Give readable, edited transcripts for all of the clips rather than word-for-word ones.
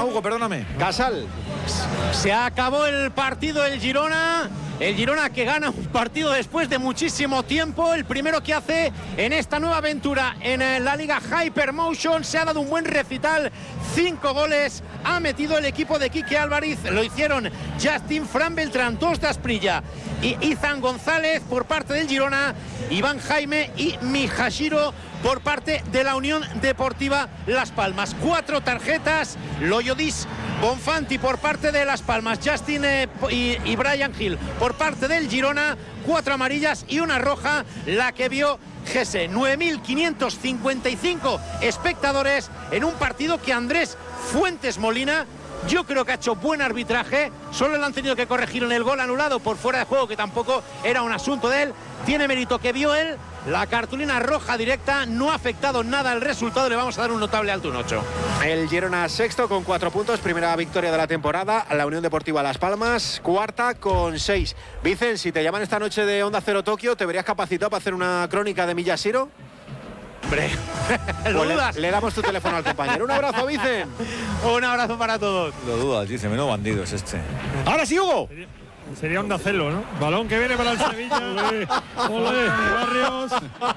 Girona, Hugo, perdóname. Casal. Se acabó el partido del Girona. El Girona que gana un partido después de muchísimo tiempo. El primero que hace en esta nueva aventura en la Liga Hypermotion. Se ha dado un buen recital. 5 goles ha metido el equipo de Quique Álvarez. Lo hicieron Justin, Fran Beltrán, Dos de Asprilla y Izan González por parte del Girona. Iván Jaime y Mihashiro por parte de la Unión Deportiva Las Palmas. 4 tarjetas. Loyodis Bonfanti por parte de Las Palmas. Justin y Brian Hill por parte del Girona. 4 amarillas y una roja, la que vio Gese. 9.555 espectadores en un partido que Andrés Fuentes Molina, yo creo que ha hecho buen arbitraje. Solo le han tenido que corregir en el gol anulado por fuera de juego, que tampoco era un asunto de él. Tiene mérito que vio él. La cartulina roja directa no ha afectado nada al resultado. Le vamos a dar un notable alto, un 8. El Girona sexto con 4 puntos. Primera victoria de la temporada. La Unión Deportiva Las Palmas cuarta con 6. Vicen, si te llaman esta noche de Onda Cero Tokio, ¿te verías capacitado para hacer una crónica de Miyashiro? Hombre, ¿lo dudas? Le damos tu teléfono al compañero. Un abrazo, Vicen. Un abrazo para todos. Lo dudas, dice, menudo bandido es este. Ahora sí, Hugo. Sería Onda Celo, ¿no? Balón que viene para el Sevilla. Olé, Barrios.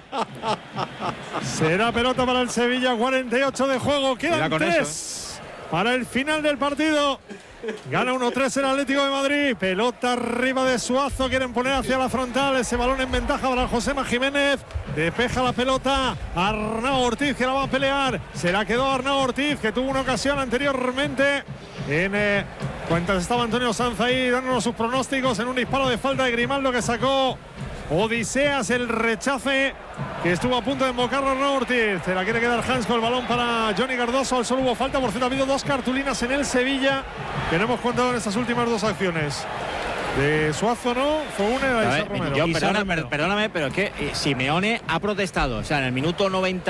Será pelota para el Sevilla. 48 de juego. Quedan 3 para el final del partido. Gana 1-3 el Atlético de Madrid. Pelota arriba de Suazo. Quieren poner hacia la frontal. Ese balón en ventaja para Josema Jiménez. Despeja la pelota Arnau Ortiz, que la va a pelear. Se la quedó Arnau Ortiz, que tuvo una ocasión anteriormente en cuentas estaba Antonio Sanz ahí dándonos sus pronósticos en un disparo de falta de Grimaldo que sacó Odiseas. El rechace que estuvo a punto de embocarlo Arnau Ortiz. Se la quiere quedar Hans con el balón para Johnny Cardoso. Al solo hubo falta. Por cierto, ha habido 2 cartulinas en el Sevilla que no hemos contado en estas últimas 2 acciones. De Suazo no, fue una de Isaac Romero. Perdóname, pero es que Simeone ha protestado. O sea, en el minuto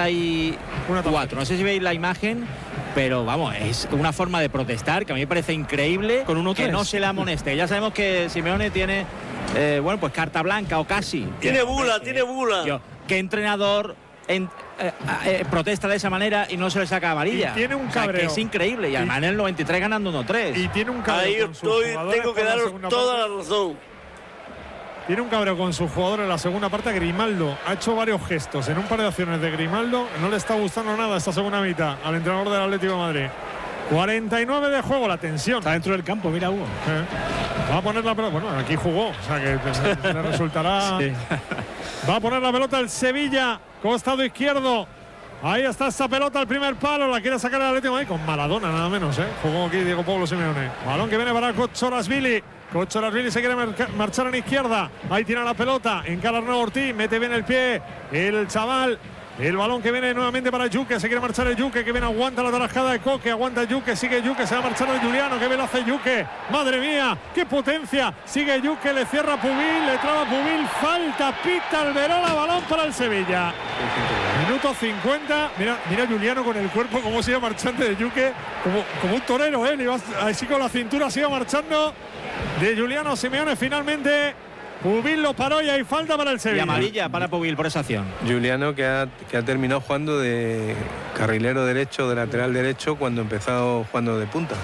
94. No sé si veis la imagen, pero vamos, es una forma de protestar que a mí me parece increíble. Con 1-3. Que no se le amoneste. Ya sabemos que Simeone tiene, bueno, pues carta blanca o casi. Tiene bula. ¿Qué entrenador protesta de esa manera y no se le saca amarilla? Y tiene un cabreo. Que es increíble. Y además en el 93 ganando 1-3. Y tiene un cabreo. Ahí tengo que daros toda la razón. Tiene un cabreo con sus jugadores en la segunda parte. Grimaldo ha hecho varios gestos en un par de acciones de Grimaldo. No le está gustando nada esta segunda mitad al entrenador del Atlético de Madrid. 49 de juego, la tensión. Está dentro del campo, mira Hugo. Va a poner la pelota. Bueno, aquí jugó, o sea que le resultará. Sí. Va a poner la pelota el Sevilla, costado izquierdo. Ahí está esa pelota, el primer palo. La quiere sacar el Atlético de Madrid con Maradona, nada menos. Jugó aquí Diego Pablo Simeone. Balón que viene para Kochorashvili. Kochorashvili se quiere marchar en izquierda. Ahí tira la pelota. Encara Arnau Ortiz. Mete bien el pie. El chaval. El balón que viene nuevamente para Yuque. Se quiere marchar el Yuque, que viene, aguanta la tarascada de Coque. Aguanta Yuque, sigue Yuque. Se va a marchar el Juliano. Que bien lo hace Yuque. Madre mía, qué potencia. Sigue Yuque, le cierra Pubil. Le traba Pubil. Falta, pita Alberola. Balón para el Sevilla. Minuto 50. Mira Juliano con el cuerpo, como sigue marchando de Yuque. Como un torero, así con la cintura sigue marchando. De Juliano Simeone finalmente. Pubil lo paró y hay falta para el Sevilla. Y amarilla para Pubil por esa acción. Juliano que ha terminado jugando de carrilero derecho, de lateral derecho, cuando empezó jugando de punta.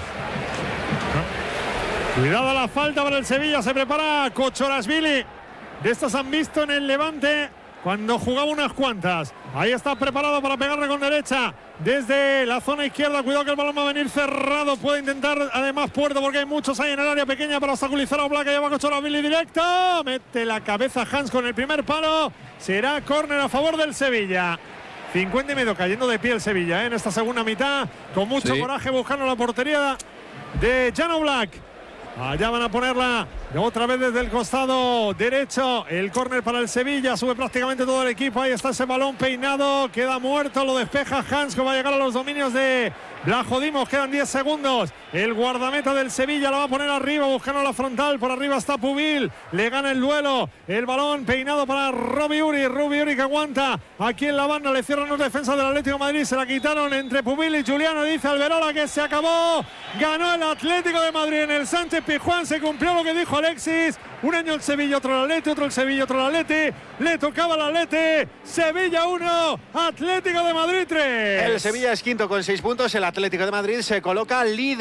Cuidado la falta para el Sevilla. Se prepara Kochorashvili. De estas han visto en el Levante cuando jugaba unas cuantas. Ahí está preparado para pegarle con derecha desde la zona izquierda. Cuidado que el balón va a venir cerrado. Puede intentar además Puerto, porque hay muchos ahí en el área pequeña para obstaculizar a Oblak. Que lleva Kochorashvili directo. Mete la cabeza Hans con el primer palo. Será córner a favor del Sevilla. 50 y medio cayendo de pie el Sevilla en esta segunda mitad. Con mucho coraje buscando la portería de Jan Oblak. Allá van a ponerla otra vez desde el costado derecho. El córner para el Sevilla. Sube prácticamente todo el equipo. Ahí está ese balón peinado. Queda muerto. Lo despeja Hans, que va a llegar a los dominios de Blajodimos. Quedan 10 segundos. El guardameta del Sevilla la va a poner arriba, buscando la frontal. Por arriba está Pubil. Le gana el duelo. El balón peinado para Robbie Uri. Robbie Uri que aguanta aquí en la banda. Le cierran los defensas del Atlético de Madrid. Se la quitaron entre Pubil y Juliano. Dice Alberola que se acabó. Ganó el Atlético de Madrid en el Sánchez Pizjuán. Se cumplió lo que dijo Alexis. Un año el Sevilla, otro el Atleti, otro el Sevilla, otro el Atleti. Le tocaba al Atleti. Sevilla 1, Atlético de Madrid 3. El Sevilla es quinto con 6 puntos. El Atlético de Madrid se coloca líder.